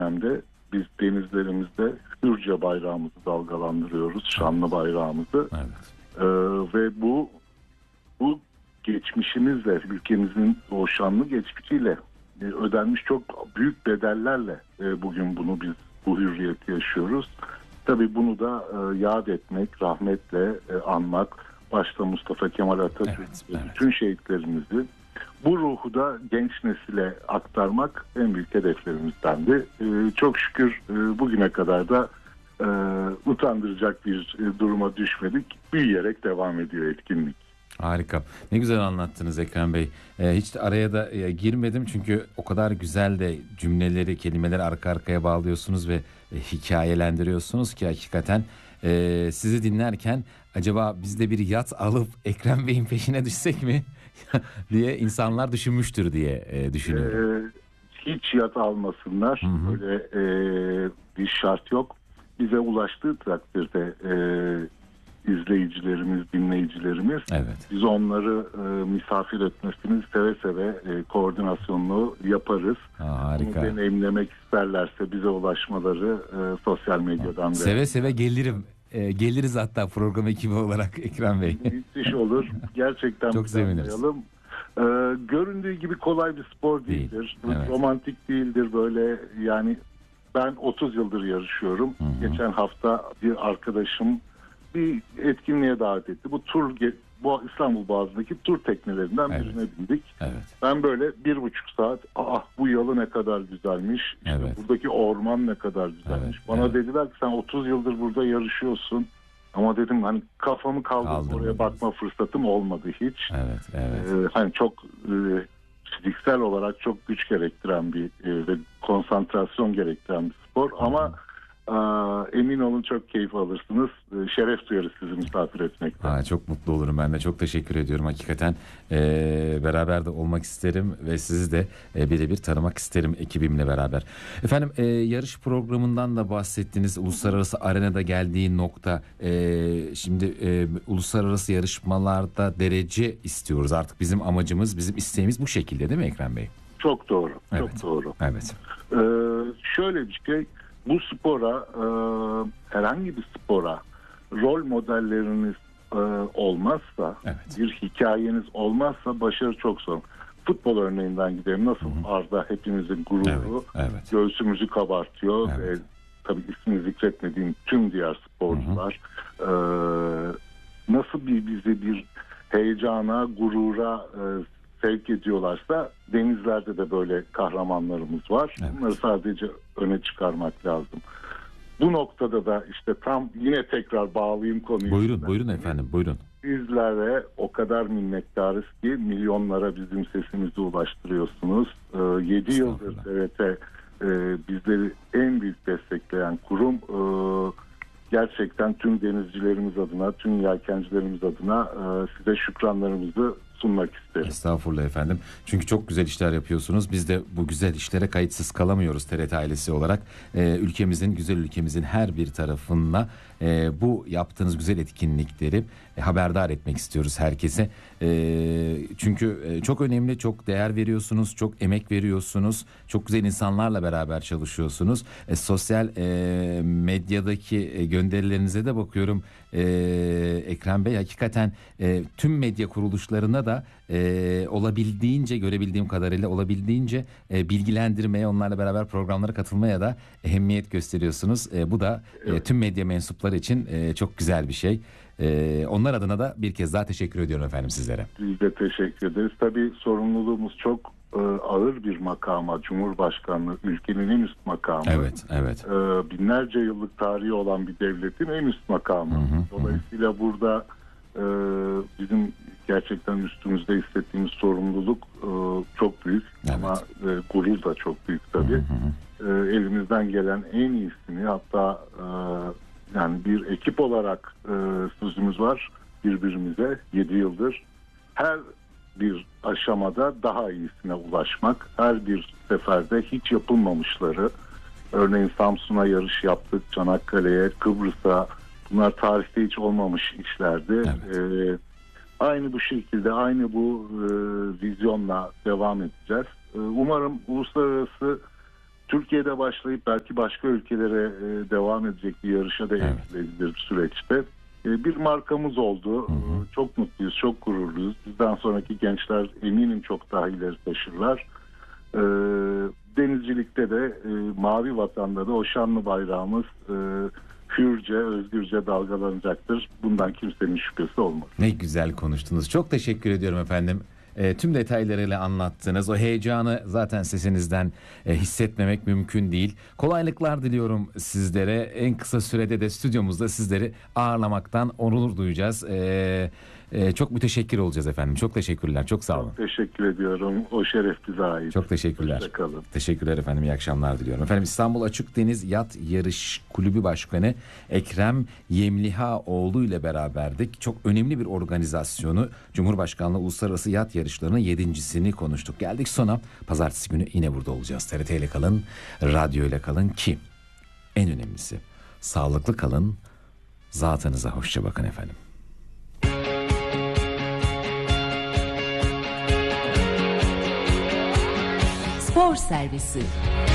dönemde biz denizlerimizde hürce bayrağımızı dalgalandırıyoruz, şanlı bayrağımızı. Evet. Ve bu geçmişimizle, ülkemizin o şanlı geçmişiyle ödenmiş çok büyük bedellerle bugün biz bu hürriyeti yaşıyoruz. Tabii bunu da yad etmek, rahmetle anmak, başta Mustafa Kemal Atatürk ve bütün şehitlerimizi, bu ruhu da genç nesile aktarmak en büyük hedeflerimizdendi. Çok şükür bugüne kadar da utandıracak bir duruma düşmedik. Büyüyerek devam ediyor etkinlik. Harika. Ne güzel anlattınız Ekrem Bey. Hiç de araya da girmedim çünkü o kadar güzel de cümleleri, kelimeleri arka arkaya bağlıyorsunuz ve hikayelendiriyorsunuz ki hakikaten sizi dinlerken acaba biz de bir yat alıp Ekrem Bey'in peşine düşsek mi diye insanlar düşünmüştür diye düşünüyorum. Hiç yat almasınlar. Böyle bir şart yok. Bize ulaştığı takdirde izleyicilerimiz, dinleyicilerimiz, biz onları misafir etmesini seve seve koordinasyonunu yaparız. Harika. Bunu deneyimlemek isterlerse bize ulaşmaları sosyal medyadan. Seve seve gelirim. Geliriz hatta program ekibi olarak Ekrem Bey. Müthiş olur. Gerçekten çok seviniriz. Göründüğü gibi kolay bir spor değildir. Evet. Romantik değildir böyle, yani ben 30 yıldır yarışıyorum. Geçen hafta bir arkadaşım bir etkinliğe davet etti. Bu İstanbul Boğazı'ndaki tur teknelerinden birine bindik. Evet. Ben böyle 1,5 saat bu yalı ne kadar güzelmiş. İşte buradaki orman ne kadar güzelmiş. Bana dediler ki sen 30 yıldır burada yarışıyorsun. Ama dedim hani kafamı kaldırıp oraya bakma fırsatım olmadı hiç. Hani çok fiziksel olarak çok güç gerektiren ve konsantrasyon gerektiren bir spor. Ama emin olun çok keyif alırsınız. Şeref duyarız sizi misafir etmekten. Çok mutlu olurum ben de. Çok teşekkür ediyorum hakikaten. Beraber de olmak isterim ve sizi de birebir tanımak isterim ekibimle beraber. Efendim yarış programından da bahsettiniz. Uluslararası arenada geldiği nokta. Şimdi uluslararası yarışmalarda derece istiyoruz. Artık bizim amacımız, bizim isteğimiz bu şekilde değil mi Ekrem Bey? Çok doğru. Çok doğru. Evet. Şöyle bir şey. Bu spora, herhangi bir spora rol modelleriniz olmazsa, bir hikayeniz olmazsa başarı çok zor. Futbol örneğinden gidelim. Nasıl Arda hepimizin gururu, göğsümüzü kabartıyor ve tabii ismini zikretmediğim tüm diğer sporcular nasıl bizi bir heyecana, gurura sevk ediyorlarsa denizlerde de böyle kahramanlarımız var. Bunları sadece öne çıkarmak lazım. Bu noktada da işte tam yine tekrar bağlayayım konuyu. Buyurun efendim, buyurun. Bizlere o kadar minnettarız ki milyonlara bizim sesimizi ulaştırıyorsunuz. 7 yıldır TRT bizleri en büyük destekleyen kurum. Gerçekten tüm denizcilerimiz adına, tüm yelkencilerimiz adına size şükranlarımızı sunmak isterim. Estağfurullah efendim. Çünkü çok güzel işler yapıyorsunuz. Biz de bu güzel işlere kayıtsız kalamıyoruz TRT ailesi olarak. Güzel ülkemizin her bir tarafına bu yaptığınız güzel etkinlikleri haberdar etmek istiyoruz herkese. Çünkü çok önemli, çok değer veriyorsunuz, çok emek veriyorsunuz. Çok güzel insanlarla beraber çalışıyorsunuz. Sosyal medyadaki gönderilerinize de bakıyorum Ekrem Bey. Hakikaten tüm medya kuruluşlarına da olabildiğince, görebildiğim kadarıyla olabildiğince bilgilendirmeye, onlarla beraber programlara katılmaya da ehemmiyet gösteriyorsunuz. Bu da tüm medya mensupları için çok güzel bir şey. Onlar adına da bir kez daha teşekkür ediyorum efendim sizlere. Biz de teşekkür ederiz. Tabii sorumluluğumuz çok ağır bir makama, Cumhurbaşkanlığı ülkenin en üst makamı. Binlerce yıllık tarihi olan bir devletin en üst makamı. Dolayısıyla burada bizim gerçekten üstümüzde hissettiğimiz sorumluluk çok büyük ama gurur da çok büyük tabii. Elimizden gelen en iyisini, hatta yani bir ekip olarak sözümüz var birbirimize 7 yıldır. Her bir aşamada daha iyisine ulaşmak, her bir seferde hiç yapılmamışları, örneğin Samsun'a yarış yaptık, Çanakkale'ye, Kıbrıs'a, bunlar tarihte hiç olmamış işlerdi. Aynı bu şekilde, aynı bu vizyonla devam edeceğiz. Umarım uluslararası Türkiye'de başlayıp belki başka ülkelere devam edecek bir yarışa da evrilebilir süreçte. Bir markamız oldu. Çok mutluyuz, çok gururluyuz. Bizden sonraki gençler eminim çok daha ileri taşırlar. Denizcilikte de Mavi Vatan'da da o şanlı bayrağımız hürce, özgürce dalgalanacaktır. Bundan kimsenin şüphesi olmaz. Ne güzel konuştunuz. Çok teşekkür ediyorum efendim. Tüm detaylarıyla anlattınız. O heyecanı zaten sesinizden hissetmemek mümkün değil. Kolaylıklar diliyorum sizlere. En kısa sürede de stüdyomuzda sizleri ağırlamaktan onur duyacağız. Çok müteşekkir olacağız efendim. Çok teşekkürler. Çok sağ olun. Çok teşekkür ediyorum. O şeref bize ait. Çok teşekkürler. Teşekkürler efendim. İyi akşamlar diliyorum. Efendim İstanbul Açık Deniz Yat Yarış Kulübü Başkanı Ekrem Yemlihaoğlu ile beraberdik. Çok önemli bir organizasyonu Cumhurbaşkanlığı Uluslararası Yat Yarışları'nın 7.sini konuştuk. Geldik sona. Pazartesi günü yine burada olacağız. TRT ile kalın, radyo ile kalın ki en önemlisi sağlıklı kalın. Zatınıza hoşça bakın efendim. Spor Servisi.